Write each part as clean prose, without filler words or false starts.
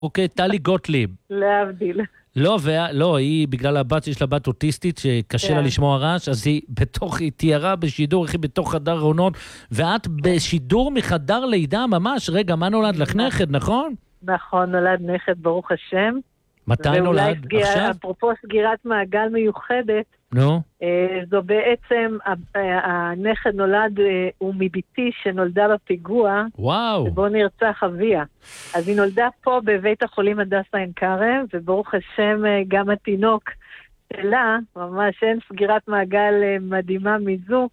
אוקיי, טלי גוטליב. להבדיל. לא, היא בגלל הבת, יש לה בת אוטיסטית שקשה לה לשמוע רעש, אז היא תיארה בשידור, היא בתוך חדר עונות, ואת בשידור מחדר לידה ממש, רגע, מה נולד לך? נכד, נכון? נכון, נולד נכד, ברוך השם. מתי נולד? עכשיו? אפרופו סגירת מעגל מיוחדת, זו בעצם, הנכד נולד, הוא מביתי שנולדה בפיגוע, שבו נרצח אביה. אז היא נולדה פה בבית החולים הדסה עין כרם, וברוך השם גם התינוק שלה, ממש אין סגירת מעגל מדהימה מזו,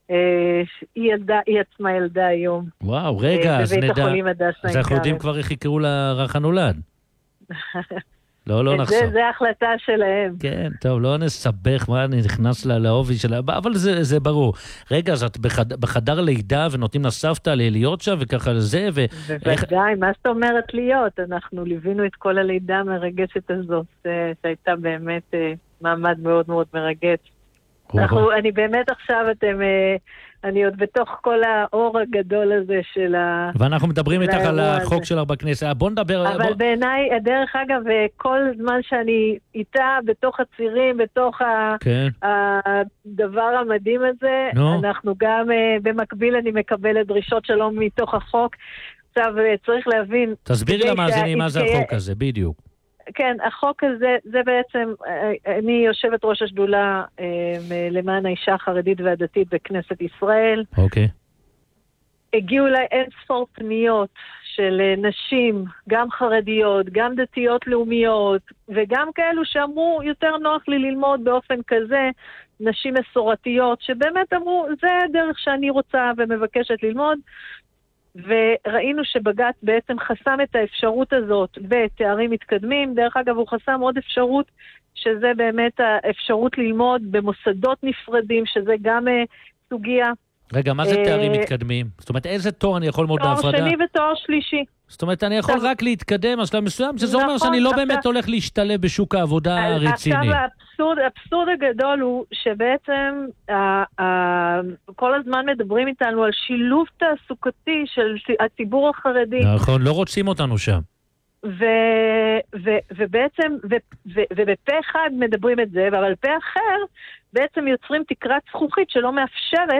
היא עצמה ילדה היום. וואו, רגע, אז נדע, אז אנחנו יודעים כבר איך יקראו לה רך הנולד. לא נחסוך. זה החלטה שלהם. כן, טוב, לא נסבך מה אני נכנס לעובי שלה, אבל זה ברור. רגע, אז את בחדר לידה ונותנים לסבתא להיות שם וככה לזה, בוודאי, מה זאת אומרת להיות? אנחנו ליווינו את כל הלידה המרגשת הזאת, שהייתה באמת מעמד מאוד מאוד מרגש. אני באמת עכשיו, אני עוד בתוך כל האור הגדול הזה של ואנחנו מדברים איתך על החוק שלך בכנסת. בוא נדבר... אבל בעיניי, דרך אגב, כל זמן שאני איתה, בתוך הצירים, בתוך הדבר המדהים הזה, אנחנו גם, במקביל אני מקבלת דרישות שלום מתוך החוק. עכשיו, צריך להבין... תסבירי למאזינים מה זה החוק הזה, בדיוק. כן, החוק הזה, זה בעצם, אני יושבת ראש השדולה למען האישה החרדית והדתית בכנסת ישראל. אוקיי. הגיעו אליי אין ספור פניות של נשים, גם חרדיות, גם דתיות לאומיות, וגם כאלו שאמרו, יותר נוח לי ללמוד באופן כזה, נשים מסורתיות, שבאמת אמרו, זה הדרך שאני רוצה ומבקשת ללמוד, וראינו שבג"ץ בעצם חסם את האפשרות הזאת בתארים מתקדמים. דרך אגב, הוא חסם עוד אפשרות, שזה באמת האפשרות ללמוד במוסדות נפרדים, שזה גם סוגיה. רגע, מה זה תארים מתקדמים? זאת אומרת, איזה תואר אני יכול ללמוד בהפרדה? תואר שני ותואר שלישי. זאת אומרת, אני יכול רק להתקדם, אז מסוים, שזה אומר שאני לא באמת הולך להשתלב בשוק העבודה הרציני. עכשיו, האבסורד הגדול הוא שבעצם כל הזמן מדברים איתנו על שילוב תעסוקתי של הציבור החרדי. נכון, לא רוצים אותנו שם. ובעצם, ובפה אחד מדברים את זה, אבל פה אחר בעצם יוצרים תקרת זכוכית שלא מאפשרת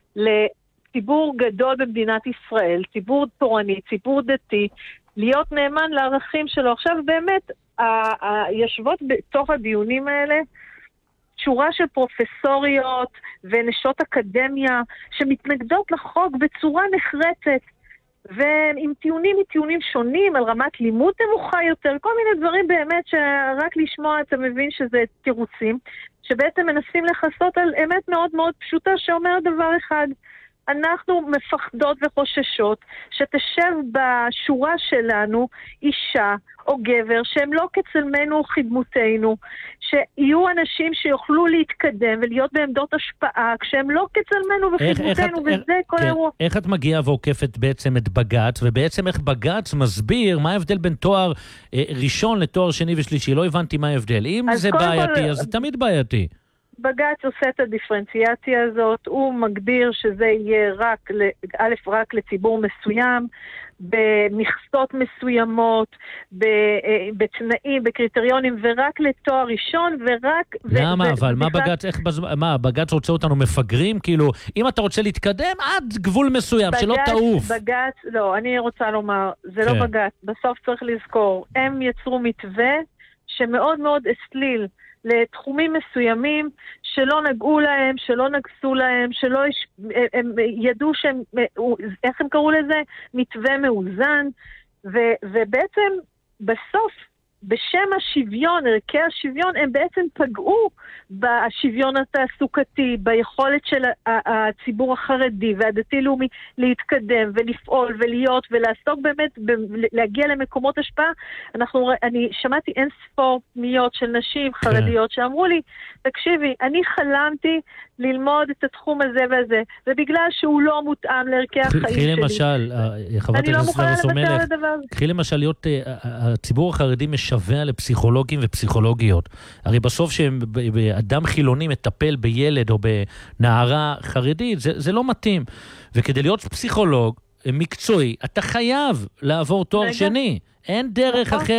ציבור גדול במדינת ישראל, ציבור תורני, ציבור דתי, להיות נאמן לערכים שלו. עכשיו באמת, יושבות בתוך הדיונים האלה, שורה של פרופסוריות ונשות אקדמיה, שמתנגדות לחוק בצורה נחרצת, ועם טיעונים שונים, על רמת לימוד נמוכה יותר, כל מיני דברים באמת שרק לשמוע אתה מבין שזה תירוצים, שבעצם מנסים לחסות על אמת מאוד מאוד פשוטה שאומר דבר אחד, אנחנו מפחדות וחוששות שתשב בשורה שלנו אישה או גבר שהם לא כצלמנו או חדמותנו, שיהיו אנשים שיוכלו להתקדם ולהיות בעמדות השפעה כשהם לא כצלמנו וחדמותנו, וזה כל אירוע. איך את מגיעה ועוקפת בעצם את בג"ץ, ובעצם איך בג"ץ מסביר מה ההבדל בין תואר ראשון לתואר שני ושלישי? לא הבנתי מה ההבדל. אם זה בעייתי, אז זה תמיד בעייתי. בג"ץ עושה את הדיפרנציאציה הזאת, הוא מגדיר שזה יהיה רק לציבור מסוים, במכסות מסוימות, בתנאים, בקריטריונים, ורק לתואר ראשון, ורק... למה? אבל מה בג"ץ רוצה אותנו מפגרים? כאילו, אם אתה רוצה להתקדם, עד גבול מסוים, שלא תעוף. בג"ץ, לא, אני רוצה לומר, זה לא בג"ץ, בסוף צריך לזכור, הם יצרו מתווה שמאוד מאוד הסליל, לתחומים מסוימים שלא נגעו להם, שלא נגסו להם, הם ידעו שהם, איך הם קראו לזה? מתווה מאוזן, ובעצם בסוף, בשם השוויון, ערכי השוויון, הם בעצם פגעו בשוויון התעסוקתי, ביכולת של הציבור החרדי והדתי-לאומי להתקדם ולפעול ולהיות ולעסוק באמת, להגיע למקומות השפעה. אני שמעתי אין ספור פניות של נשים חרדיות שאמרו לי, תקשיבי, אני חלמתי ללמוד את התחום הזה והזה, ובגלל שהוא לא מותאם לערכי החיים שלי. קחי למשל, אני לא מוכנה לוותר על הדבר הזה. קחי למשל להיות, הציבור החרדי משווה לפסיכולוגים ופסיכולוגיות. הרי בסוף שאדם חילוני מטפל בילד או בנערה חרדית, זה לא מתאים. וכדי להיות פסיכולוג, מקצועי, אתה חייב לעבור תואר רגע. שני. אין דרך נכון. אחרת.